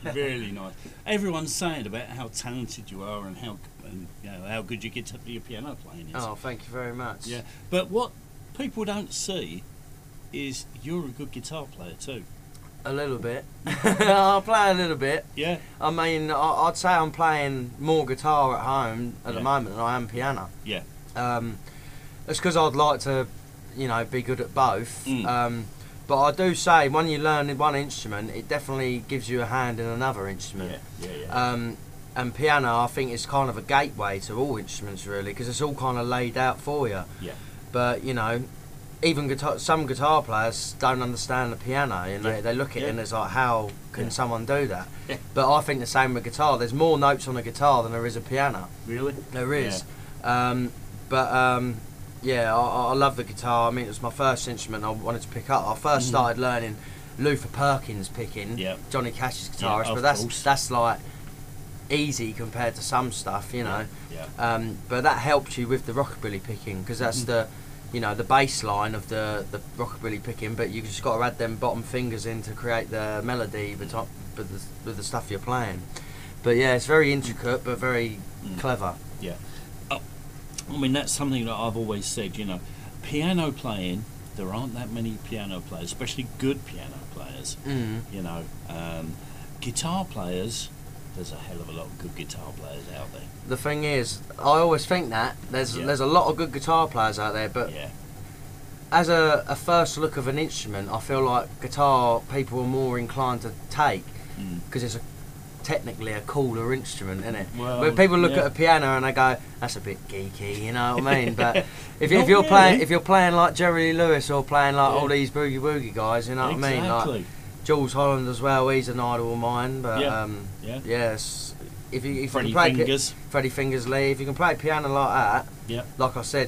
Really nice. Everyone's saying about how talented you are and how good your piano playing is. Oh, thank you very much. Yeah, but what people don't see is you're a good guitar player too. A little bit. I play a little bit. Yeah. I mean, I'd say I'm playing more guitar at home at the moment than I am piano. Yeah. It's because I'd like to, be good at both. Mm. But I do say when you learn one instrument, it definitely gives you a hand in another instrument. Yeah. And piano, I think, is kind of a gateway to all instruments, really, because it's all kind of laid out for you. Yeah. But even some guitar players don't understand the piano. They look at it and it's like, how can someone do that? Yeah. But I think the same with guitar. There's more notes on a guitar than there is a piano. Really? There is. Yeah. I love the guitar. I mean, it was my first instrument I wanted to pick up. I first started learning Luther Perkins picking, Johnny Cash's guitarist, but that's like easy compared to some stuff, Yeah. But that helped you with the rockabilly picking, because that's the bass line of the rockabilly picking, but you just got to add them bottom fingers in to create the melody with the stuff you're playing. But yeah, it's very intricate but very clever. Yeah. I mean, that's something that I've always said, piano playing, there aren't that many piano players, especially good piano players. Guitar players, there's a hell of a lot of good guitar players out there. The thing is, I always think that there's a lot of good guitar players out there, but as a first look of an instrument, I feel like guitar people are more inclined to take, because it's technically a cooler instrument, isn't it? Well, but people look at a piano and they go, that's a bit geeky, you know what I mean? But if you're playing like Jerry Lee Lewis or playing like all these boogie woogie guys, you know what I mean? Like Jules Holland as well, he's an idol of mine. But yes, if you can play Fingers. Freddie Fingers Lee, if you can play piano like that, like I said,